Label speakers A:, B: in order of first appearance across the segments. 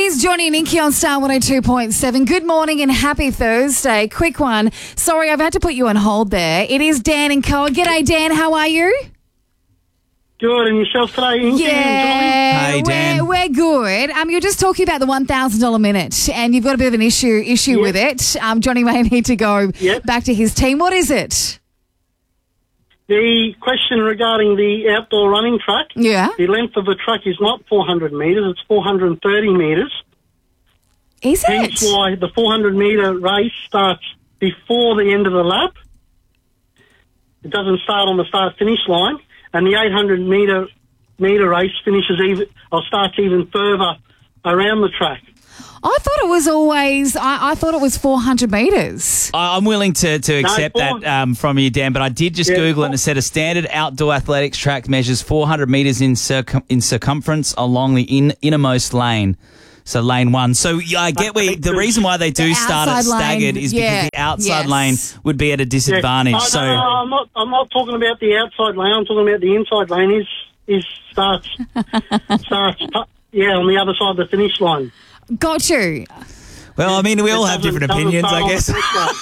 A: is Johnny and Inky on Star 102.7. Good morning and happy Thursday. Quick one. Sorry, I've had to put you on hold there. It is Dan and Cole. G'day, Dan. How are you?
B: Good, and yourself today, Inky
A: Yeah,
C: Hey, Dan.
A: We're good. You're just talking about the $1,000 minute, and you've got a bit of an issue with it. Johnny may need to go back to his team. What is it?
B: The question regarding the outdoor running track,
A: Yeah.
B: the length of the track is not 400 metres, it's 430 metres.
A: Is
B: Hence
A: it?
B: why the 400-metre race starts before the end of the lap. It doesn't start on the start-finish line. And the 800-metre race starts even further around the track.
A: I thought it was always, I thought it was 400 metres.
C: I'm willing to accept that from you, Dan, but I did just Google it and it said a standard outdoor athletics track measures 400 metres in circumference along the innermost lane. So lane one. So I get the reason why they do start it staggered is because the outside lane would be at a disadvantage.
B: No, I'm not talking about the outside lane. I'm talking about the inside lane. Starts on the other side of the finish line.
A: Got you.
C: Well, I mean, we all have different opinions, I guess.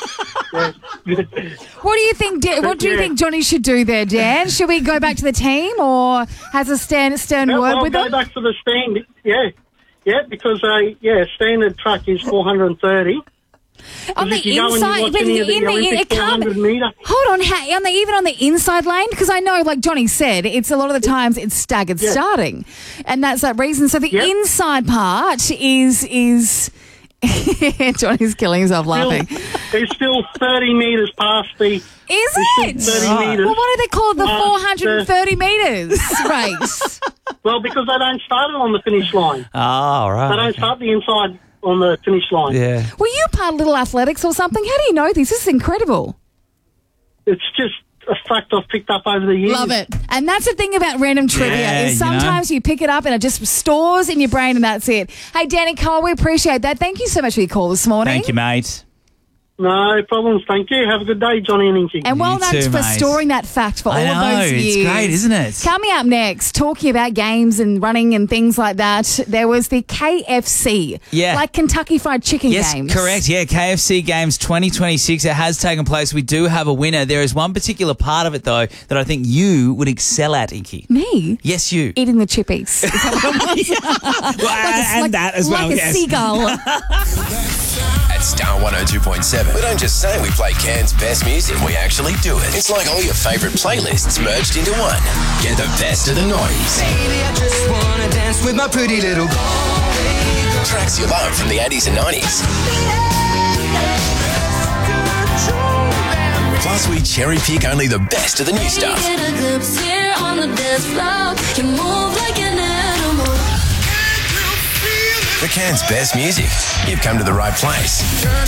A: What do you think? What do you think Johnny should do there, Dan? Should we go back to the team, or has a stern word with them?
B: Go back to the stand. Yeah, because standard track is 430.
A: On the inside, it can't. Hold on, even on the inside lane, because I know, like Johnny said, it's a lot of the times it's staggered starting, and that's that reason. So the inside part is. Johnny's killing himself laughing.
B: It's still 30 metres past the.
A: Is it?
B: 30 metres.
A: Well, what do they call the 430 metres race?
B: Well, because they don't start it on the finish line.
C: Oh, right.
B: They don't start the inside on the finish line.
C: Yeah.
A: Were you part of Little Athletics or something? How do you know this? This is incredible.
B: It's just a fact I've picked up over the years.
A: Love it. And that's the thing about random trivia is sometimes you pick it up and it just stores in your brain and that's it. Hey, Danny Cole, we appreciate that. Thank you so much for your call this morning.
C: Thank you, mate.
B: No problems, thank you. Have a good day, Johnny and Inky.
A: And well done for storing that fact for all of those years.
C: It's great, isn't it?
A: Coming up next, talking about games and running and things like that, there was the KFC, like Kentucky Fried Chicken games.
C: Yes, correct. Yeah, KFC Games 2026. It has taken place. We do have a winner. There is one particular part of it, though, that I think you would excel at, Inky.
A: Me?
C: Yes, you.
A: Eating the chippies.
C: That as well,
A: like a seagull.
D: At Star 102.7, we don't just say we play Cairns' best music, we actually do it. It's like all your favourite playlists merged into one. Get the best of the noise.
E: Baby, I just wanna dance with my pretty little girl.
D: Tracks you love from the 80s and 90s. Plus, we cherry pick only the best of the new stuff. For Cairns' best music, you've come to the right place.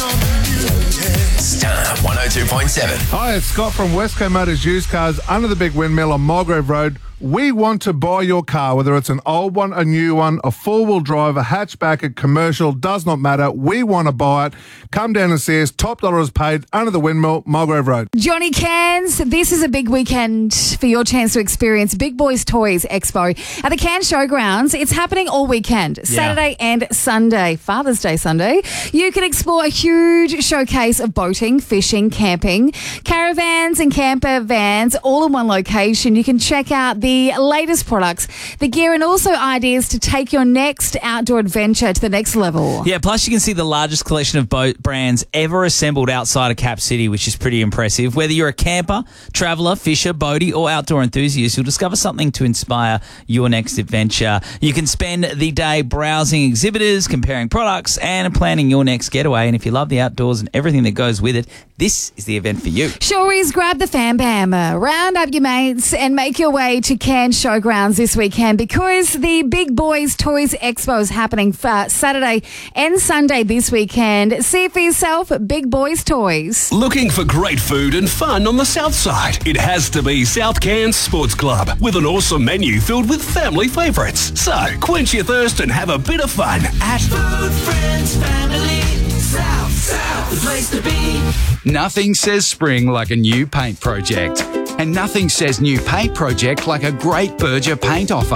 D: Star 102.7.
F: Hi, it's Scott from Westco Motors Used Cars under the big windmill on Mulgrave Road. We want to buy your car, whether it's an old one, a new one, a four-wheel drive, a hatchback, a commercial, does not matter. We want to buy it. Come down and see us. Top dollar is paid under the windmill, Mulgrave Road.
A: Johnny Cairns, this is a big weekend for your chance to experience Big Boys Toys Expo at the Cairns Showgrounds. It's happening all weekend, Saturday and Sunday, Father's Day Sunday. You can explore a huge showcase of boating, fishing, camping, caravans and camper vans, all in one location. You can check out the latest products, the gear, and also ideas to take your next outdoor adventure to the next level.
C: Yeah, plus you can see the largest collection of boat brands ever assembled outside of Cap City, which is pretty impressive. Whether you're a camper, traveller, fisher, boatie, or outdoor enthusiast, you'll discover something to inspire your next adventure. You can spend the day browsing exhibitors, comparing products, and planning your next getaway. And if you love the outdoors and everything that goes with it, this is the event for you.
A: Sure is. Grab the fam bam, round up your mates, and make your way to Cairns Showgrounds this weekend because the Big Boys Toys Expo is happening for Saturday and Sunday this weekend. See it for yourself at Big Boys Toys.
G: Looking for great food and fun on the south side? It has to be South Cairns Sports Club with an awesome menu filled with family favourites. So quench your thirst and have a bit of fun at
E: Food, friends, family, South, the place to be.
H: Nothing says spring like a new paint project. And nothing says new paint project like a great Berger paint offer.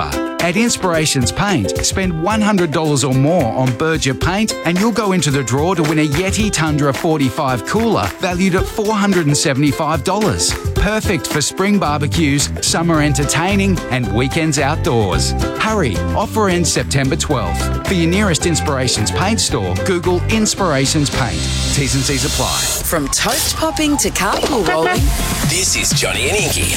H: At Inspirations Paint, spend $100 or more on Berger paint and you'll go into the draw to win a Yeti Tundra 45 cooler valued at $475. Perfect for spring barbecues, summer entertaining and weekends outdoors. Hurry, offer ends September 12th. For your nearest Inspirations Paint store, Google Inspirations Paint. T's and C's apply.
I: From toast popping to carpool rolling.
D: This is Johnny and Inky.